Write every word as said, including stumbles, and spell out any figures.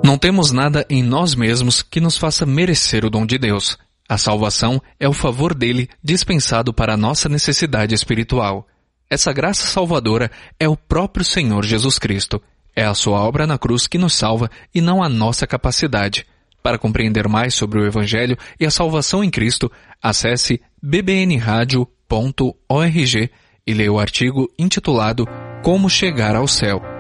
Não temos nada em nós mesmos que nos faça merecer o dom de Deus. A salvação é o favor dele dispensado para a nossa necessidade espiritual. Essa graça salvadora é o próprio Senhor Jesus Cristo. É a sua obra na cruz que nos salva e não a nossa capacidade. Para compreender mais sobre o Evangelho e a salvação em Cristo, acesse b b n radio ponto org e leia o artigo intitulado Como Chegar ao Céu.